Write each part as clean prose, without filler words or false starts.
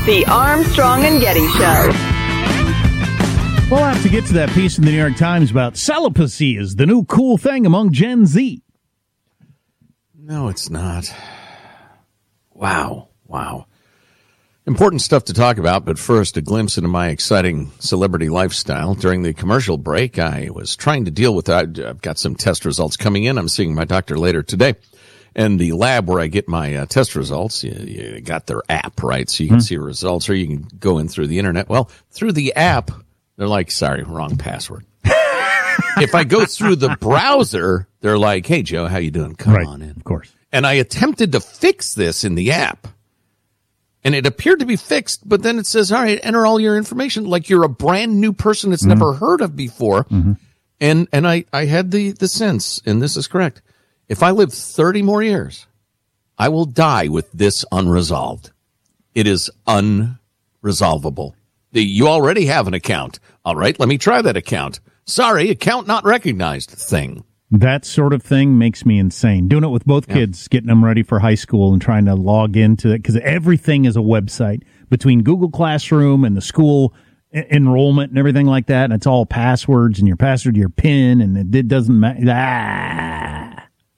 The Armstrong and Getty Show. We'll have to get to that piece in the New York Times about celibacy is the new cool thing among Gen Z. No, it's not. Wow. Important stuff to talk about, but first, a glimpse into my exciting celebrity lifestyle. During the commercial break, I was trying to deal with that. I've got some test results coming in. I'm seeing my doctor later today. And the lab where I get my test results, you got their app, right? So you can see results, or you can go in through the internet. Well, through the app, they're like, sorry, wrong password. If I go through the browser, they're like, hey, Joe, how you doing? Come on in. Of course. And I attempted to fix this in the app. And it appeared to be fixed, but then it says, all right, enter all your information like you're a brand new person that's never heard of before. And I had the sense, and this is correct, if I live 30 more years, I will die with this unresolved. It is unresolvable. You already have an account. All right, let me try that account. Sorry, account not recognized thing. That sort of thing makes me insane. Doing it with both kids, getting them ready for high school and trying to log into it, because everything is a website between Google Classroom and the school enrollment and everything like that. And it's all passwords and your password, your PIN, and it doesn't matter.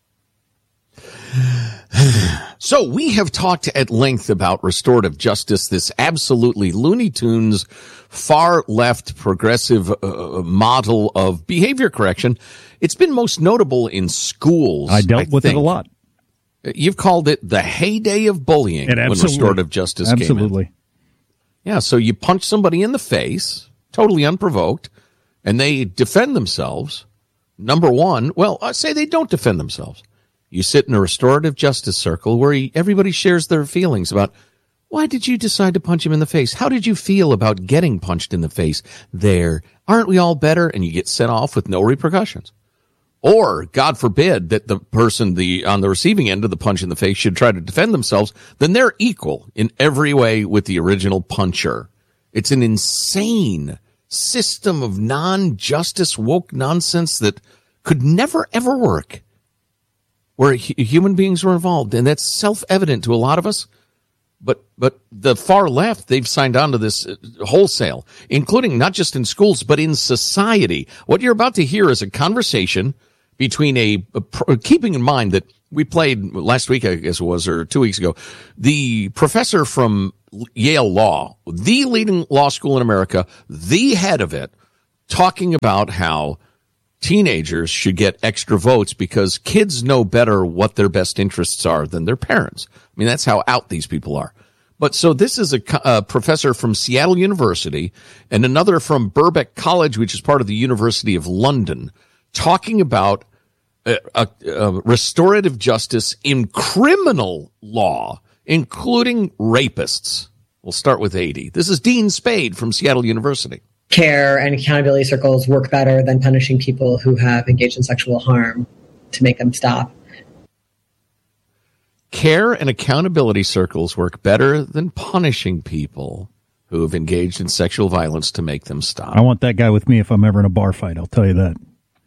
So we have talked at length about restorative justice, this absolutely Looney Tunes, far-left progressive model of behavior correction. It's been most notable in schools. I dealt with it a lot. You've called it the heyday of bullying when restorative justice came in. Yeah, so you punch somebody in the face, totally unprovoked, and they defend themselves. Number one, well, I say they don't defend themselves. You sit in a restorative justice circle where everybody shares their feelings about, why did you decide to punch him in the face? How did you feel about getting punched in the face there? Aren't we all better? And you get sent off with no repercussions. Or, God forbid, that the person on the receiving end of the punch in the face should try to defend themselves, then they're equal in every way with the original puncher. It's an insane system of non-justice woke nonsense that could never, ever work, where human beings were involved. And that's self-evident to a lot of us. But the far left, they've signed on to this wholesale, including not just in schools, but in society. What you're about to hear is a conversation between keeping in mind that we played last week, I guess it was, or 2 weeks ago, the professor from Yale Law, the leading law school in America, the head of it, talking about how teenagers should get extra votes because kids know better what their best interests are than their parents. I mean, that's how out these people are. But so this is a professor from Seattle University and another from Birkbeck College, which is part of the University of London, talking about restorative justice in criminal law, including rapists. We'll start with 80. This is Dean Spade from Seattle University. Care and accountability circles work better than punishing people who have engaged in sexual harm to make them stop. Care and accountability circles work better than punishing people who have engaged in sexual violence to make them stop. I want that guy with me if I'm ever in a bar fight, I'll tell you that.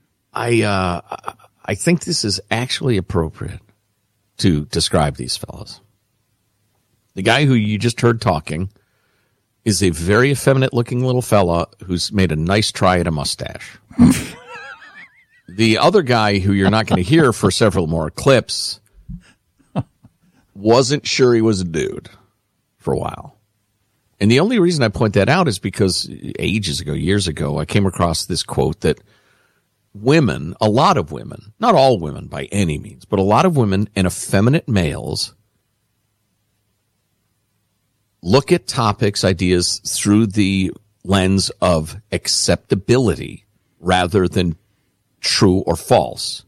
I think this is actually appropriate to describe these fellows. The guy who you just heard talking is a very effeminate-looking little fella who's made a nice try at a mustache. The other guy, who you're not going to hear for several more clips, wasn't sure he was a dude for a while. And the only reason I point that out is because years ago, I came across this quote that women, a lot of women, not all women by any means, but a lot of women and effeminate males look at topics, ideas through the lens of acceptability rather than true or false.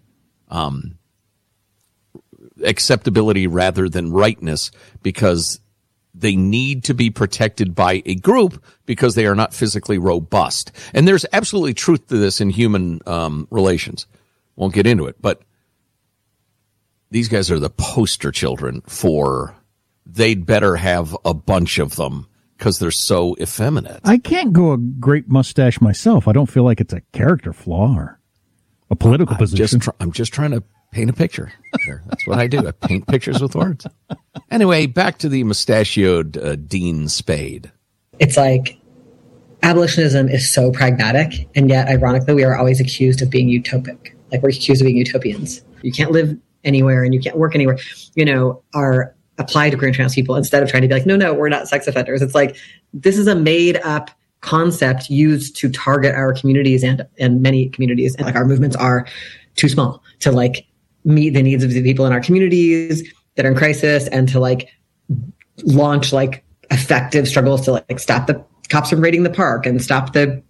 Acceptability rather than rightness, because they need to be protected by a group because they are not physically robust. And there's absolutely truth to this in human relations. Won't get into it, but these guys are the poster children for they'd better have a bunch of them because they're so effeminate. I can't go a great mustache myself. I don't feel like it's a character flaw or a political position. I'm just trying to Paint a picture. That's what I do. I paint pictures with words. Anyway, back to the mustachioed Dean Spade. It's like abolitionism is so pragmatic, and yet, ironically, we are always accused of being utopic. Like, we're accused of being utopians. You can't live anywhere and you can't work anywhere. Our applied to queer and trans people, instead of trying to be like, no, we're not sex offenders. It's like, this is a made up concept used to target our communities and many communities. And like, our movements are too small to like meet the needs of the people in our communities that are in crisis, and to like launch like effective struggles to like stop the cops from raiding the park and stop the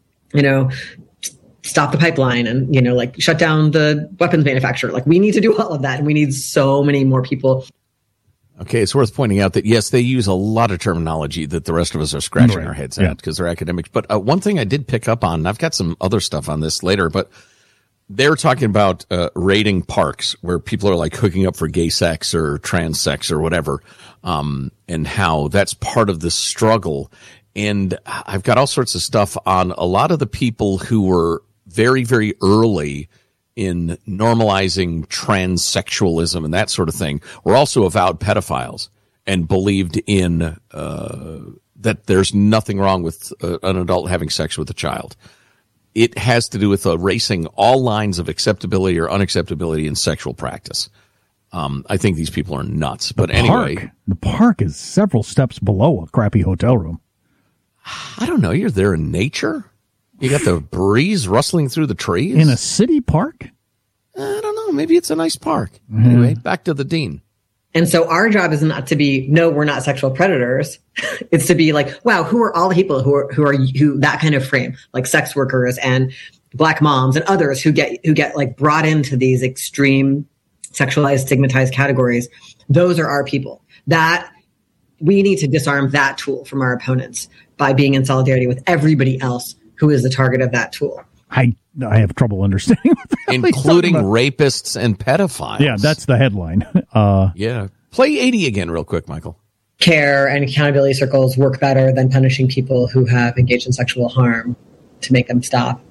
pipeline and, like shut down the weapons manufacturer. Like, we need to do all of that. And we need so many more people. Okay, it's worth pointing out that, yes, they use a lot of terminology that the rest of us are scratching our heads at because they're academics. But one thing I did pick up on, and I've got some other stuff on this later, but they're talking about raiding parks where people are like hooking up for gay sex or trans sex or whatever, and how that's part of the struggle. And I've got all sorts of stuff on a lot of the people who were very, very early in normalizing transsexualism and that sort of thing were also avowed pedophiles and believed in that there's nothing wrong with an adult having sex with a child. It has to do with erasing all lines of acceptability or unacceptability in sexual practice. I think these people are nuts. But anyway, the park is several steps below a crappy hotel room. I don't know. You're there in nature. You got the breeze rustling through the trees. In a city park? I don't know. Maybe it's a nice park. Anyway, back to the dean. And so our job is not to be, no, we're not sexual predators. It's to be like, wow, who are all the people who that kind of frame, like sex workers and Black moms and others who get like brought into these extreme sexualized, stigmatized categories. Those are our people. That we need to disarm that tool from our opponents by being in solidarity with everybody else who is the target of that tool. I have trouble understanding what the including rapists and pedophiles. Yeah, that's the headline. Yeah. Play 80 again real quick, Michael. Care and accountability circles work better than punishing people who have engaged in sexual harm to make them stop.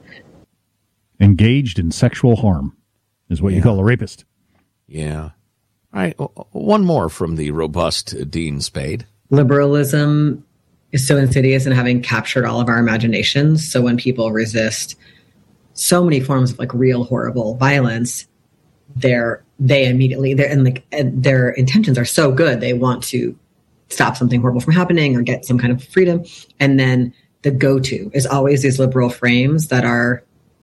Engaged in sexual harm is what you call a rapist. Yeah. All right. One more from the robust Dean Spade. Liberalism is so insidious in having captured all of our imaginations. So when people resist so many forms of like real horrible violence, their intentions are so good. They want to stop something horrible from happening or get some kind of freedom. And then the go-to is always these liberal frames that are,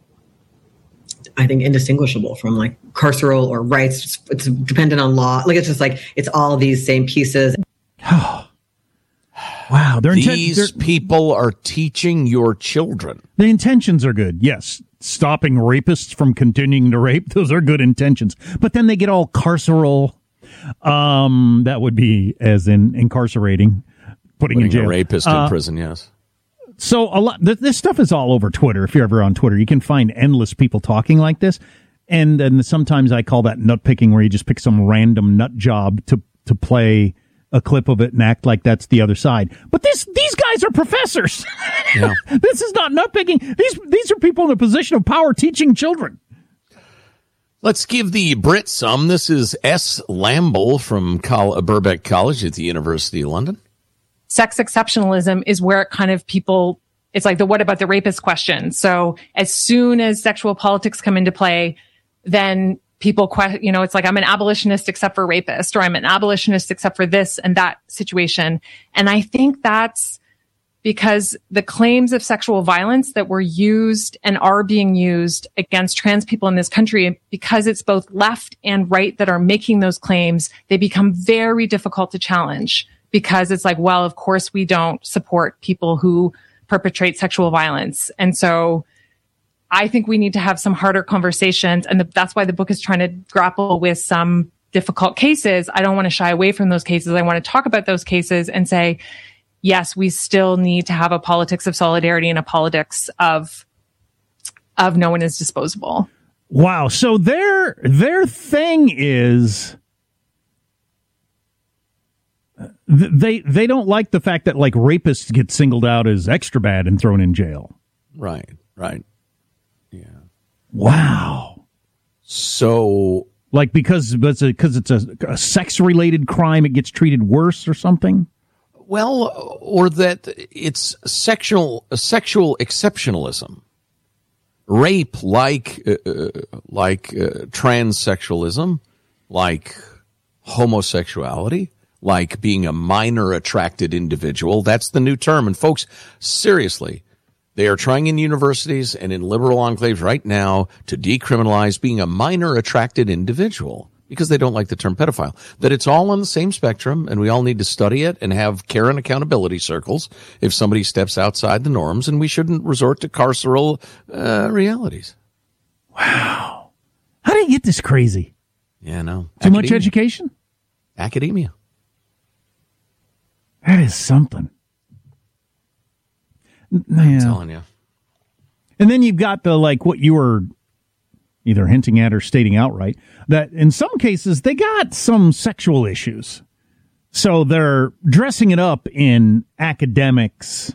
I think, indistinguishable from like carceral or rights. It's dependent on law. Like, it's just like, it's all these same pieces. Wow. These people are teaching your children. The intentions are good. Yes. Stopping rapists from continuing to rape. Those are good intentions. But then they get all carceral. That would be as in incarcerating, putting in jail. A rapist in prison, yes. So a lot, this stuff is all over Twitter. If you're ever on Twitter, you can find endless people talking like this. And then sometimes I call that nut picking, where you just pick some random nut job to play a clip of it and act like that's the other side. But these guys are professors. Yeah. This is not nut picking. These are people in a position of power teaching children. Let's give the Brit some. This is S. Lamble from Birkbeck College at the University of London. Sex exceptionalism is where it kind of it's like the what about the rapist question. So as soon as sexual politics come into play, then people it's like, I'm an abolitionist except for rapist, or I'm an abolitionist except for this and that situation. And I think that's because the claims of sexual violence that were used and are being used against trans people in this country, because it's both left and right that are making those claims, they become very difficult to challenge, because it's like, well, of course we don't support people who perpetrate sexual violence. And so I think we need to have some harder conversations. And that's why the book is trying to grapple with some difficult cases. I don't want to shy away from those cases. I want to talk about those cases and say, yes, we still need to have a politics of solidarity and a politics of no one is disposable. Wow. So their thing is they don't like the fact that like rapists get singled out as extra bad and thrown in jail. Right. Yeah. Wow. So Like because it's a sex-related crime, it gets treated worse or something? Well, or that it's sexual exceptionalism. Rape, like transsexualism, like homosexuality, like being a minor attracted individual. That's the new term. And folks, seriously, they are trying in universities and in liberal enclaves right now to decriminalize being a minor attracted individual because they don't like the term pedophile. That it's all on the same spectrum and we all need to study it and have care and accountability circles if somebody steps outside the norms, and we shouldn't resort to carceral realities. Wow. How do you get this crazy? Yeah, no. Too much education? Academia. That is something. I'm telling you. And then you've got the, like, what you were either hinting at or stating outright, that in some cases they got some sexual issues. So they're dressing it up in academics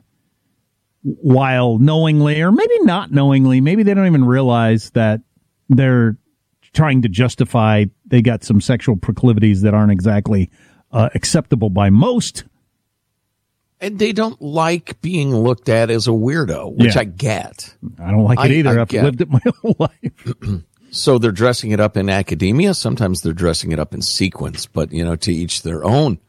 while knowingly, or maybe not knowingly, maybe they don't even realize that they're trying to justify they got some sexual proclivities that aren't exactly acceptable by most. And they don't like being looked at as a weirdo, which I get. I don't like it either. I've lived it my whole life. So they're dressing it up in academia. Sometimes they're dressing it up in sequence, but, to each their own.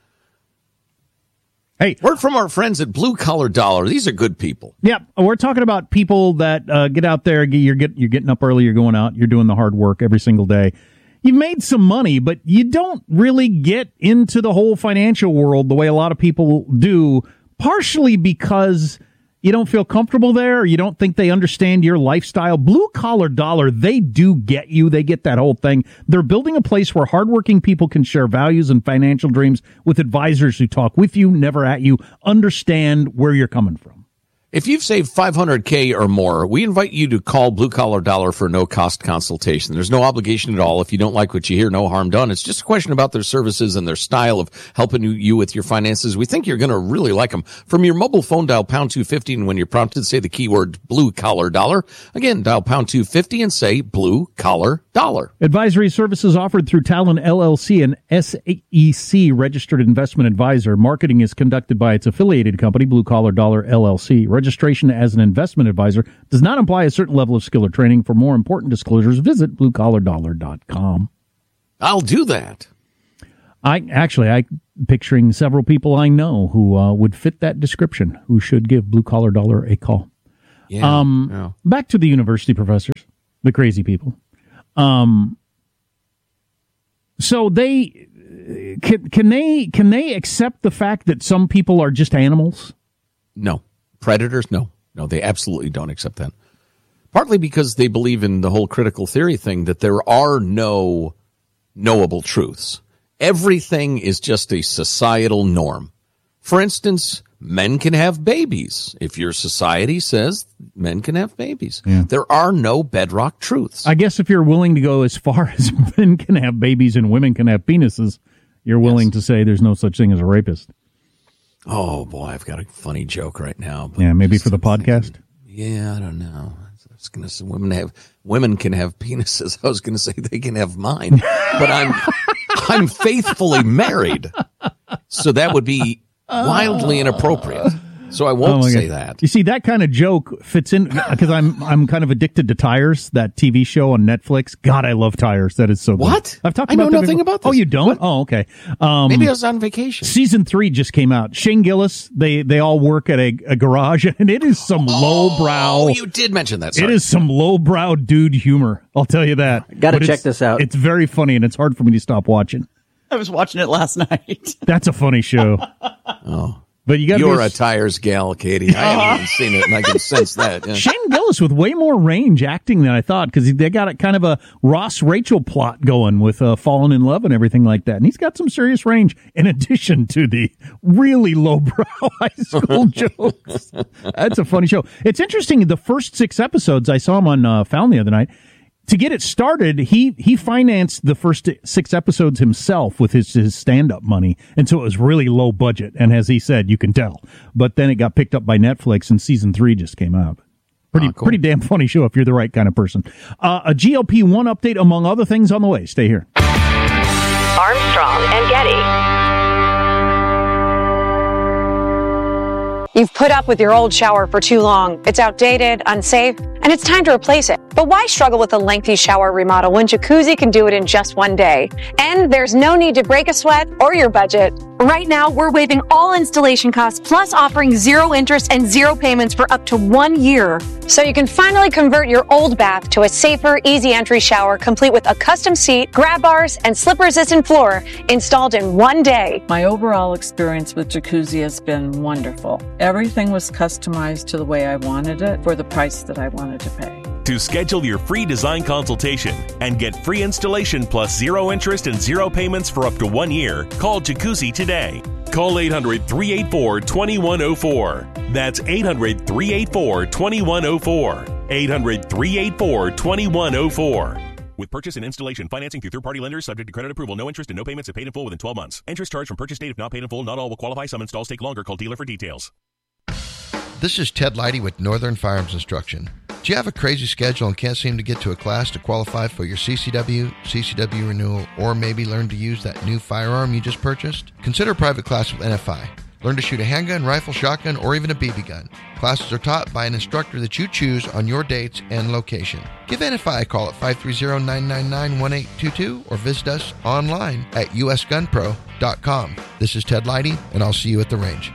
Hey, word from our friends at Blue Collar Dollar. These are good people. Yeah, we're talking about people that get out there. You're getting up early. You're going out. You're doing the hard work every single day. You've made some money, but you don't really get into the whole financial world the way a lot of people do, partially because you don't feel comfortable there, or you don't think they understand your lifestyle. Blue Collar Dollar, they do get you. They get that whole thing. They're building a place where hardworking people can share values and financial dreams with advisors who talk with you, never at you, understand where you're coming from. If you've saved $500K or more, we invite you to call Blue Collar Dollar for a no-cost consultation. There's no obligation at all. If you don't like what you hear, no harm done. It's just a question about their services and their style of helping you with your finances. We think you're going to really like them. From your mobile phone, dial pound 250, and when you're prompted, say the keyword Blue Collar Dollar. Again, dial pound 250 and say Blue Collar Dollar. Advisory services offered through Talon LLC, an SEC registered investment advisor. Marketing is conducted by its affiliated company, Blue Collar Dollar LLC. Registration as an investment advisor does not imply a certain level of skill or training. For more important disclosures, visit bluecollardollar.com. I'll do that. I'm picturing several people I know who would fit that description, who should give Blue Collar Dollar a call. Yeah. Back to the university professors, the crazy people. So they can they accept the fact that some people are just animals? No. Predators? No, they absolutely don't accept that. Partly because they believe in the whole critical theory thing, that there are no knowable truths. Everything is just a societal norm. For instance, men can have babies. If your society says men can have babies, there are no bedrock truths. I guess if you're willing to go as far as men can have babies and women can have penises, you're willing to say there's no such thing as a rapist. Oh, boy, I've got a funny joke right now. Yeah, maybe for the podcast? Yeah, I don't know. I was going to say women can have penises. I was going to say they can have mine. But I'm faithfully married. So that would be wildly inappropriate. So I won't say that. You see, that kind of joke fits in because I'm kind of addicted to Tires, that TV show on Netflix. God, I love Tires. That is so good. What? I've talked about I know nothing about this. Oh, you don't? What? Oh, okay. Maybe I was on vacation. Season 3 just came out. Shane Gillis, they all work at a garage, and it is some lowbrow. Oh, you did mention that. Sorry. It is some lowbrow dude humor. I'll tell you that. Got to check this out. It's very funny, and it's hard for me to stop watching. I was watching it last night. That's a funny show. Oh. But you're a Tires gal, Katie. I haven't even seen it, and I can sense that. Yeah. Shane Gillis with way more range acting than I thought, because they got a kind of a Ross Rachel plot going with Falling in Love and everything like that. And he's got some serious range in addition to the really lowbrow high school jokes. That's a funny show. It's interesting. The first 6 episodes, I saw him on Found the other night. To get it started, he financed the first 6 episodes himself with his stand-up money, and so it was really low budget. And as he said, you can tell. But then it got picked up by Netflix, and season 3 just came out. Pretty damn funny show if you're the right kind of person. A GLP-1 update, among other things, on the way. Stay here. Armstrong and Getty. You've put up with your old shower for too long. It's outdated, unsafe, and it's time to replace it. But why struggle with a lengthy shower remodel when Jacuzzi can do it in just one day? And there's no need to break a sweat or your budget. Right now, we're waiving all installation costs, plus offering 0 interest and 0 payments for up to 1 year. So you can finally convert your old bath to a safer, easy entry shower, complete with a custom seat, grab bars, and slip-resistant floor installed in 1 day. My overall experience with Jacuzzi has been wonderful. Everything was customized to the way I wanted it for the price that I wanted to pay. To schedule your free design consultation and get free installation plus 0 interest and 0 payments for up to 1 year, call Jacuzzi today. Call 800-384-2104. That's 800-384-2104. 800-384-2104. With purchase and installation financing through third-party lenders subject to credit approval. No interest and no payments if paid in full within 12 months. Interest charged from purchase date if not paid in full. Not all will qualify. Some installs take longer. Call dealer for details. This is Ted Leidy with Northern Firearms Instruction. Do you have a crazy schedule and can't seem to get to a class to qualify for your CCW renewal, or maybe learn to use that new firearm you just purchased? Consider a private class with NFI. Learn to shoot a handgun, rifle, shotgun, or even a BB gun. Classes are taught by an instructor that you choose on your dates and location. Give NFI a call at 530-999-1822 or visit us online at usgunpro.com. This is Ted Leidy, and I'll see you at the range.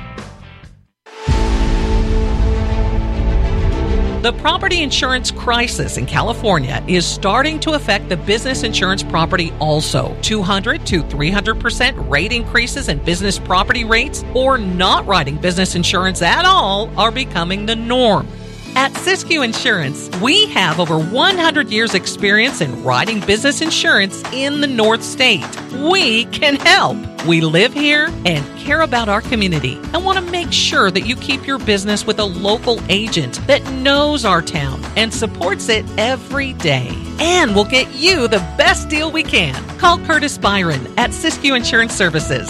The property insurance crisis in California is starting to affect the business insurance property also. 200 to 300% rate increases in business property rates, or not writing business insurance at all, are becoming the norm. At Siskiyou Insurance, we have over 100 years experience in writing business insurance in the North State. We can help. We live here and care about our community and want to make sure that you keep your business with a local agent that knows our town and supports it every day. And we'll get you the best deal we can. Call Curtis Byron at Siskiyou Insurance Services,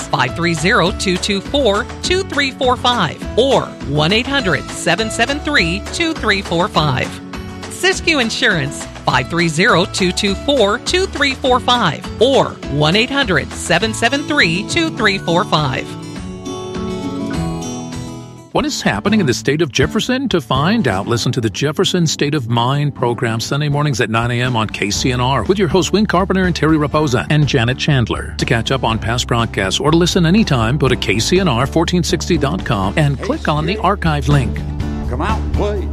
530-224-2345 or 1-800-773-2345. Siskiyou Insurance, 530-224-2345 or 1-800-773-2345. What is happening in the state of Jefferson? To find out, listen to the Jefferson State of Mind program Sunday mornings at 9 a.m. on KCNR with your hosts Win Carpenter and Terry Raposa and Janet Chandler. To catch up on past broadcasts or to listen anytime, go to KCNR1460.com and click on the archive link. Come out and play.